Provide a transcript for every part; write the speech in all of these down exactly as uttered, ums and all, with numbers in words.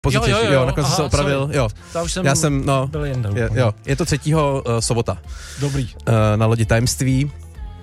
později, jo, jo, jo, jo, nakonec aha, jsem se opravil, sorry. jo. Už jsem Já jsem, no, byl jinde, je, jo, je to třetího uh, sobota. Dobrý. Uh, na lodi Tajemství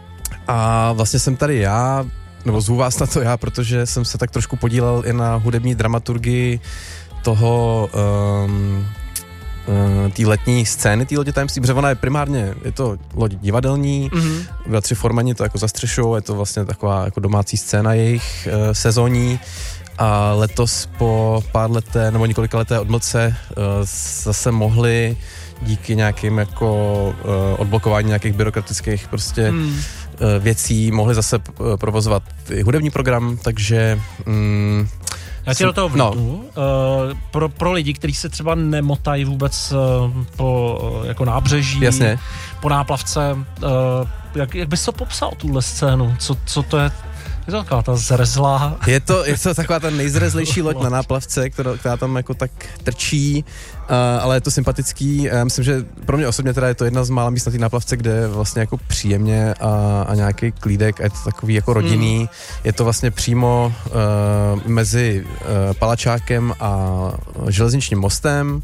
a vlastně jsem tady já, nebo zvu vás na to já, protože jsem se tak trošku podílel i na hudební dramaturgii toho um, uh, té letní scény, té lodi Tajemství, protože ona je primárně, je to loď divadelní, mm-hmm. bratři Formani to jako zastřešují, je to vlastně taková jako domácí scéna jejich uh, sezónní a letos po pár leté, nebo několika leté odmlce uh, zase mohli díky nějakým jako uh, odblokování nějakých byrokratických prostě mm. uh, věcí mohli zase uh, provozovat i hudební program, takže um, já ti do toho vnutu. No. Uh, pro, pro lidi, kteří se třeba nemotají vůbec uh, po uh, jako nábřeží, jasně. po náplavce, uh, jak, jak bys to popsal, tuhle scénu? Co, co to je? Je to taková ta zrezlá. Je to, je to taková ta nejzrezlejší loď na náplavce, která, která tam jako tak trčí, uh, ale je to sympatický. Uh, myslím, že pro mě osobně teda je to jedna z mála míst na té náplavce, kde je vlastně jako příjemně a, a nějaký klídek a je to takový jako rodinný. Mm. Je to vlastně přímo uh, mezi uh, Palačákem a železničním mostem.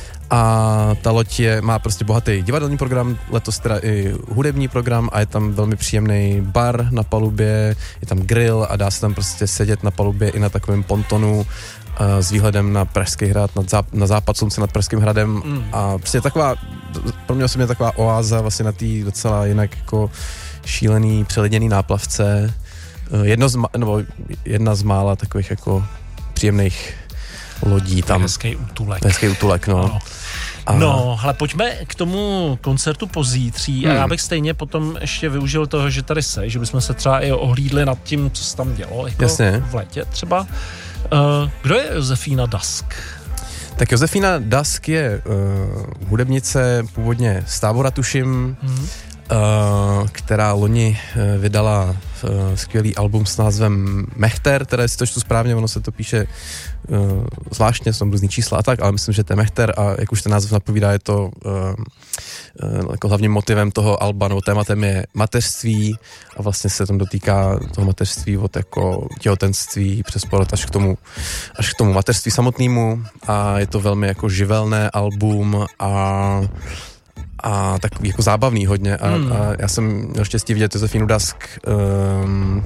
A ta loď je, má prostě bohatý divadelní program, letos teda i hudební program a je tam velmi příjemný bar na palubě, je tam grill a dá se tam prostě sedět na palubě i na takovém pontonu uh, s výhledem na Pražský hrad, nad záp- na západ slunce nad Pražským hradem mm. a prostě taková, pro mě osobně taková oáza vlastně na té docela jinak jako šílený, přeliděný náplavce. Uh, jedno z, nebo jedna z mála takových jako příjemných lodí tam. Hezký útulek. Hezký útulek, no. no. A... No, hele, pojďme k tomu koncertu pozítří hmm. a já bych stejně potom ještě využil toho, že tady seš, že bychom se třeba i ohlídli nad tím, co se tam dělo, jako jasně. v létě třeba. Uh, kdo je Josefína Dask? Tak Josefína Dask je uh, hudebnice původně z Tábora, tuším, hmm. Uh, která loni uh, vydala uh, skvělý album s názvem Mechter, teda jestli to čtu správně, ono se to píše uh, zvláštně, jsou různý čísla a tak, ale myslím, že to je Mechter a jak už ten název napovídá, je to uh, uh, jako hlavním motivem toho alba, nebo tématem je mateřství a vlastně se tam dotýká toho mateřství od jako těhotenství přes porod až k tomu, až k tomu mateřství samotnému a je to velmi jako živelné album a a takový jako zábavný hodně a, hmm. a já jsem měl štěstí vidět Josefínu Dask um,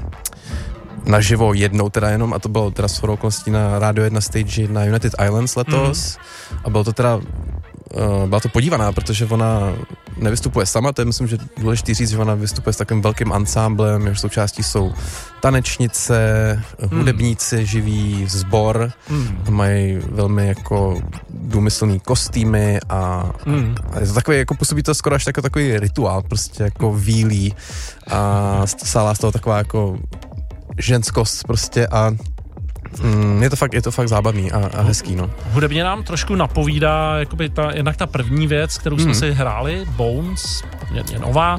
naživo jednou teda jenom a to bylo teda shodou okolností na Radio jedna stage na United Islands letos hmm. a bylo to teda uh, byla to podívaná, protože ona nevystupuje sama, to je myslím, že důležitý říct, že ona vystupuje s takovým velkým ansámblem, jehož součástí jsou tanečnice, hmm. hudebníci, živý sbor, hmm. mají velmi jako důmyslný kostýmy a, hmm. a je to takový, jako působí to skoro až jako takový rituál, prostě jako vílí a sálá z toho taková jako ženskost prostě a Mm, je to fakt, je to fakt zábavný a, a hezký, no. Hudebně nám trošku napovídá jakoby ta, jednak ta první věc, kterou jsme mm. si hráli, Bones, poměrně nová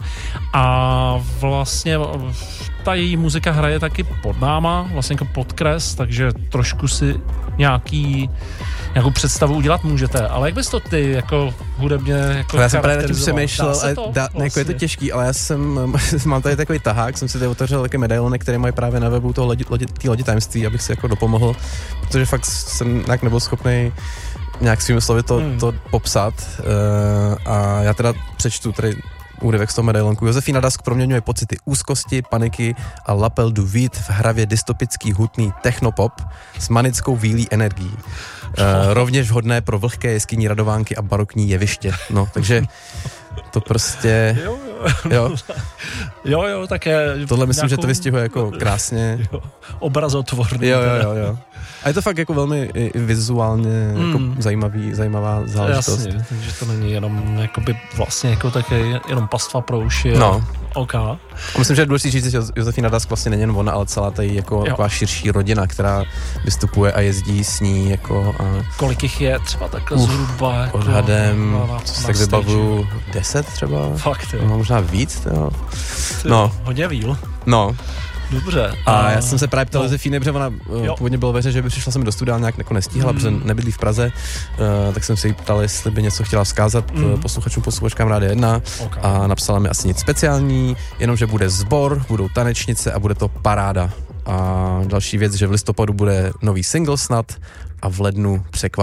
a vlastně ta její muzika hraje taky pod náma, vlastně jako podkres, takže trošku si nějaký nějakou představu udělat můžete, ale jak bys to ty jako hudebně jako já jsem právě na tím přemýšlel, ale to, da, vlastně. jako je to těžký, ale já jsem, mám tady takový tahák, jsem si tady otevřel taky medailonek, který mají právě na webu toho lodi, lodi, tý lodi Tajemství, abych si jako dopomohl, protože fakt jsem nějak nebyl schopný nějak svými slovy to, hmm. to popsat uh, a já teda přečtu tady úryvek z toho medailonku. Josefína Dask proměňuje pocity úzkosti, paniky a lapel du vide v hravě dystopický hutný technopop s manickou vílí energií. Uh, rovněž vhodné pro vlhké jeskyní radovánky a barokní jeviště. No, takže to prostě... Jo, jo. Jo, jo, jo tak je... Tohle myslím, nějakou... že to vystihuje jako krásně. Jo, obrazotvorný. Jo, jo, jo, jo. A je to fakt jako velmi i, i vizuálně mm. jako zajímavý, zajímavá záležitost. Jasně, takže to není jenom jakoby vlastně jako také jenom pastva pro uši. No. OK. A myslím, že je důležitý říct, že Josefína Dask vlastně není jen ona, ale celá tady jako taková širší rodina, která vystupuje a jezdí s ní jako... A... Kolik jich je třeba takhle zhruba? Jako odhadem, co si tak vybavuju, deset třeba? Fakt, jo. No, možná víc, jo. No. Hodně víl. No. Dobře. A, a já jsem se právě ptal no. Josefíny, protože ona jo. původně bylo ve hře, že by přišla sem do studia, nějak jako nestíhala, mm. protože nebydlí v Praze, uh, tak jsem se jí ptal, jestli by něco chtěla vzkázat mm. posluchačům, posluchačkám Rádia jedna okay. a napsala mi asi nic speciální, jenom že bude sbor, budou tanečnice a bude to paráda. a další věc, že v listopadu bude nový single snad a v lednu překvapení.